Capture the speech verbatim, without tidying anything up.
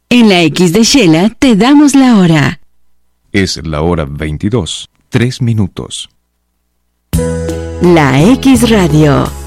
En la X de Shela te damos la hora. Es la hora veintidós, tres minutos. La X Radio.